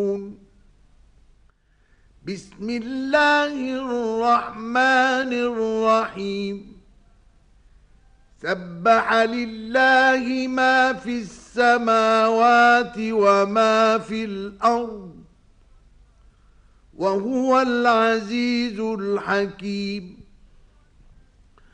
بسم الله الرحمن الرحيم سبح لله ما في السماوات وما في الأرض وهو العزيز الحكيم